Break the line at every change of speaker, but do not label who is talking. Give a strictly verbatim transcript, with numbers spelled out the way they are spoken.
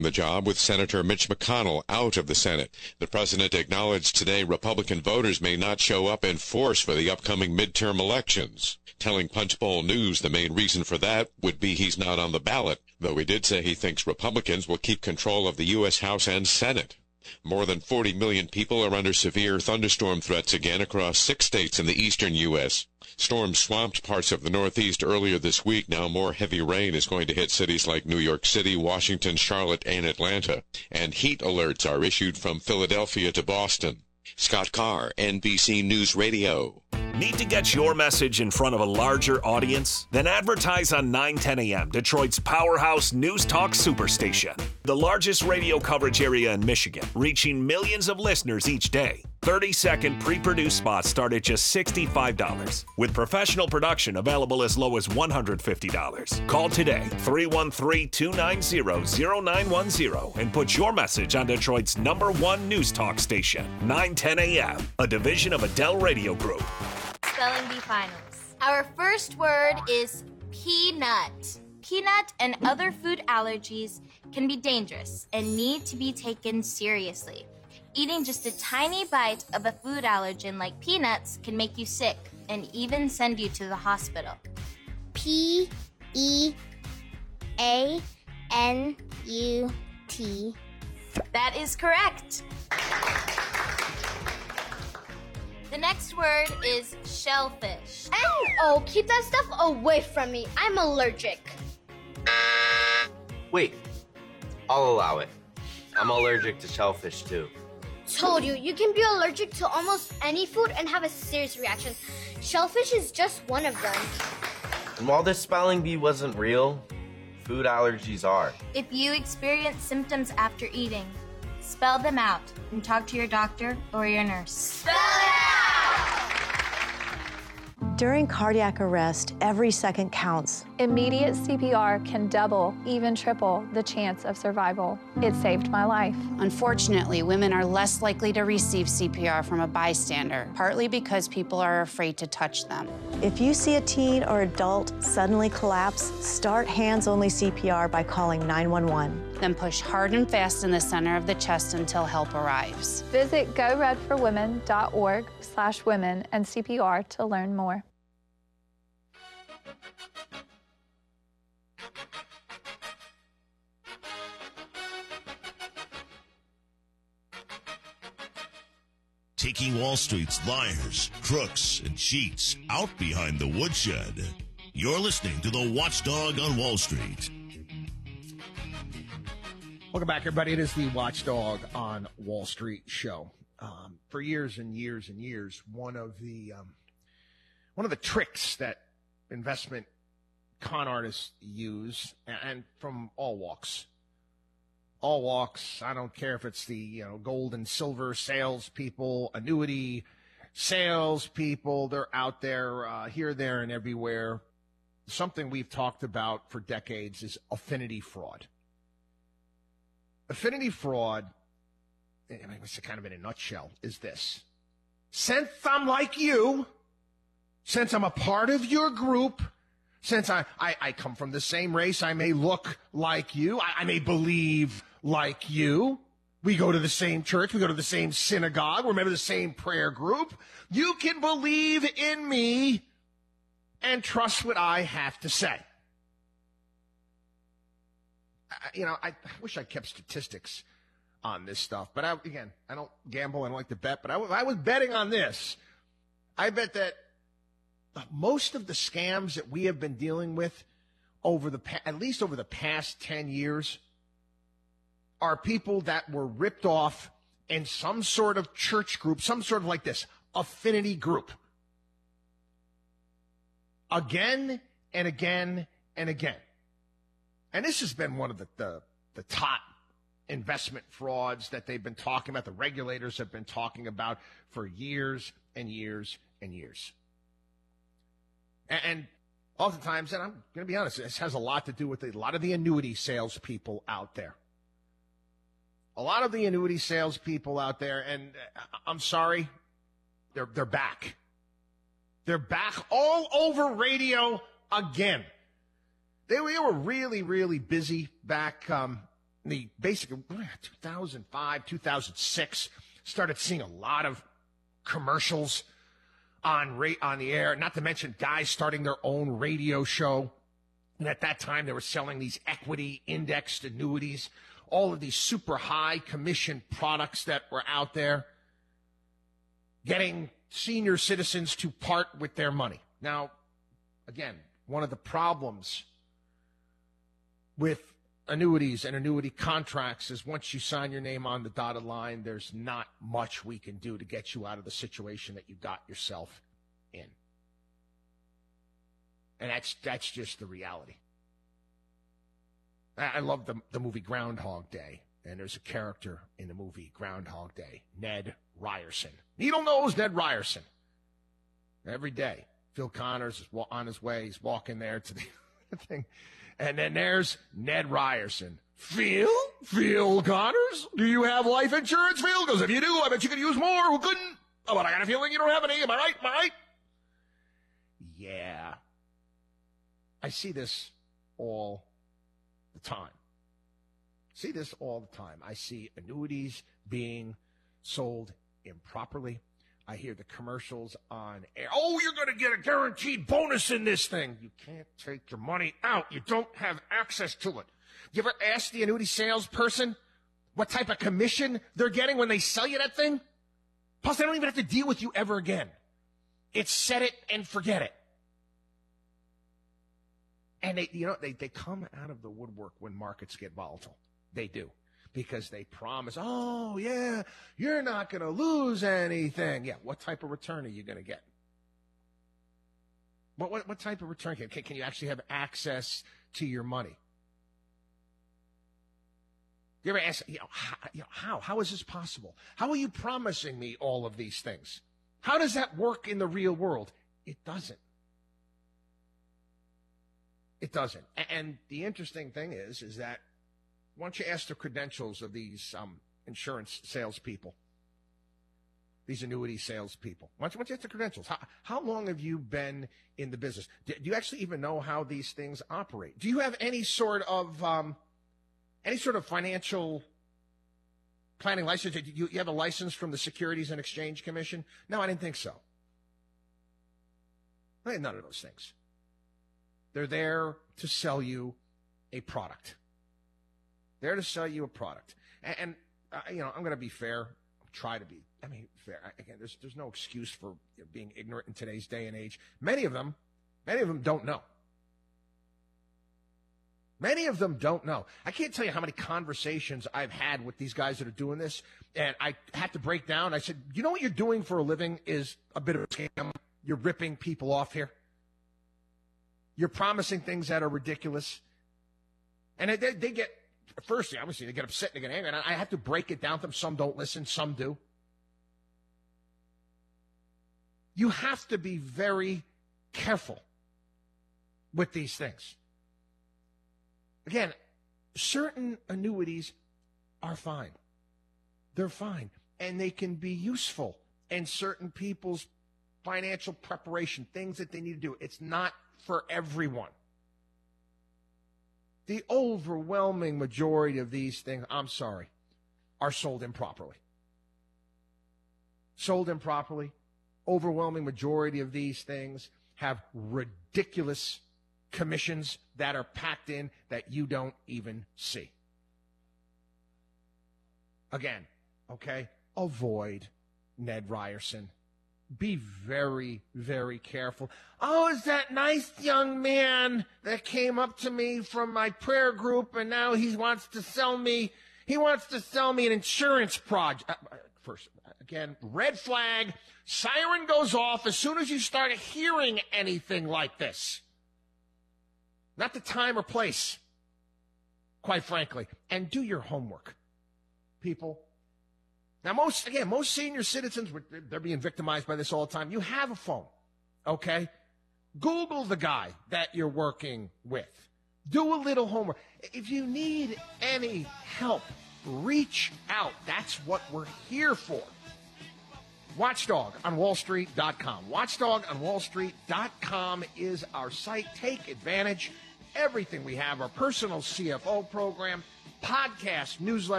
the job with Senator Mitch McConnell out of the Senate. The president acknowledged today Republican voters may not show up in force for the upcoming midterm elections, telling Punchbowl News the main reason for that would be he's not on the ballot, though he did say he thinks Republicans will keep control of the U S House and Senate. More than forty million people are under severe thunderstorm threats again across six states in the eastern U S Storms swamped parts of the Northeast earlier this week. Now more heavy rain is going to hit cities like New York City, Washington, Charlotte, and Atlanta. And heat alerts are issued from Philadelphia to Boston. Scott Carr, N B C News Radio.
Need to get your message in front of a larger audience? Then advertise on nine ten A M, Detroit's powerhouse news talk superstation. The largest radio coverage area in Michigan, reaching millions of listeners each day. thirty-second pre-produced spots start at just sixty-five dollars, with professional production available as low as one hundred fifty dollars. Call today, three one three, two nine zero, zero nine one zero, and put your message on Detroit's number one news talk station, nine ten A M, a division of Adele Radio Group.
Spelling Bee Finals. Our first word is peanut. Peanut and other food allergies can be dangerous and need to be taken seriously. Eating just a tiny bite of a food allergen like peanuts can make you sick and even send you to the hospital.
P E A N U T.
That is correct. The next word is shellfish.
Oh, keep that stuff away from me. I'm allergic.
Wait, I'll allow it. I'm allergic to shellfish too.
Told you, you can be allergic to almost any food and have a serious reaction. Shellfish is just one of them.
And while this spelling bee wasn't real, food allergies are.
If you experience symptoms after eating, spell them out and talk to your doctor or your nurse. Spell it out!
During cardiac arrest, every second counts.
Immediate C P R can double, even triple, the chance of survival. It saved my life.
Unfortunately, women are less likely to receive C P R from a bystander, partly because people are afraid to touch them.
If you see a teen or adult suddenly collapse, start hands-only C P R by calling nine one one.
Then push hard and fast in the center of the chest until help arrives.
Visit go red for women dot org slash women and C P R to learn more.
Taking Wall Street's liars, crooks, and cheats out behind the woodshed. You're listening to the Watchdog on Wall Street.
Welcome back, everybody. It is the Watchdog on Wall Street show. Um, for years and years and years, one of the um, one of the tricks that investment con artists use, and from all walks, all walks. I don't care if it's the you know gold and silver salespeople, annuity salespeople. They're out there, uh, here, there, and everywhere. Something we've talked about for decades is affinity fraud. Affinity fraud, I mean, it's kind of in a nutshell, is this. Since I'm like you, since I'm a part of your group, since I, I, I come from the same race, I may look like you, I, I may believe like you, we go to the same church, we go to the same synagogue, we're a member of the same prayer group, you can believe in me and trust what I have to say. You know, I wish I kept statistics on this stuff. But, I, again, I don't gamble. I don't like to bet. But I, I was betting on this. I bet that most of the scams that we have been dealing with over the at least over the past ten years are people that were ripped off in some sort of church group, some sort of like this, affinity group. Again and again and again. And this has been one of the, the, the top investment frauds that they've been talking about, the regulators have been talking about for years and years and years. And, and oftentimes, and I'm going to be honest, this has a lot to do with the, a lot of the annuity salespeople out there. A lot of the annuity salespeople out there, and I'm sorry, they're, they're back. They're back all over radio again. They were really, really busy back um, the basic two thousand five, two thousand six, started seeing a lot of commercials on ra- on the air, not to mention guys starting their own radio show. And at that time, they were selling these equity indexed annuities, all of these super high commission products that were out there, getting senior citizens to part with their money. Now, again, one of the problems with annuities and annuity contracts is once you sign your name on the dotted line, there's not much we can do to get you out of the situation that you got yourself in. And that's that's just the reality. I, I love the, the movie Groundhog Day, and there's a character in the movie Groundhog Day, Ned Ryerson. Needle nose Ned Ryerson. Every day, Phil Connors is on his way. He's walking there to the thing. And then there's Ned Ryerson. Phil? Phil Connors? Do you have life insurance, Phil? Because if you do, I bet you could use more. Who couldn't? Oh, but I got a feeling you don't have any. Am I right? Am I right? Yeah. I see this all the time. See this all the time. I see annuities being sold improperly. I hear the commercials on air. Oh, you're going to get a guaranteed bonus in this thing. You can't take your money out. You don't have access to it. You ever ask the annuity salesperson what type of commission they're getting when they sell you that thing? Plus, they don't even have to deal with you ever again. It's set it and forget it. And they, you know, they, they come out of the woodwork when markets get volatile. They do. Because they promise, oh, yeah, you're not going to lose anything. Yeah, what type of return are you going to get? What, what what type of return? Can, can you actually have access to your money? You ever ask, you know, how, you know, how? How is this possible? How are you promising me all of these things? How does that work in the real world? It doesn't. It doesn't. And the interesting thing is, is that once you ask the credentials of these um, insurance salespeople, these annuity salespeople, once, once you ask the credentials, how, how long have you been in the business? Do, do you actually even know how these things operate? Do you have any sort of um, any sort of financial planning license? Do you, you have a license from the Securities and Exchange Commission? No, I didn't think so. I had none of those things. They're there to sell you a product. They're to sell you a product. And, and uh, you know, I'm going to be fair. Try to be, I mean, fair. Again, there's there's no excuse for you know, being ignorant in today's day and age. Many of them, many of them don't know. Many of them don't know. I can't tell you how many conversations I've had with these guys that are doing this, and I had to break down. I said, you know what you're doing for a living is a bit of a scam. You're ripping people off here. You're promising things that are ridiculous. And they, they get, firstly, obviously, they get upset and they get angry. And I have to break it down to them. Some don't listen, some do. You have to be very careful with these things. Again, certain annuities are fine. They're fine. And they can be useful in certain people's financial preparation, things that they need to do. It's not for everyone. The overwhelming majority of these things, I'm sorry, are sold improperly. Sold improperly. Overwhelming majority of these things have ridiculous commissions that are packed in that you don't even see. Again, okay, avoid Ned Ryerson. Be very, very careful. Oh, is that nice young man that came up to me from my prayer group and now he wants to sell me, he wants to sell me an insurance project. Uh, first, again, red flag, siren goes off as soon as you start hearing anything like this. Not the time or place, quite frankly. And do your homework, people. Now, most, again, most senior citizens, they're being victimized by this all the time. You have a phone, okay? Google the guy that you're working with. Do a little homework. If you need any help, reach out. That's what we're here for. Watchdog on Wall Street dot com. Watchdog on Wall Street dot com is our site. Take advantage. Everything we have, our personal C F O program, podcast, newsletter,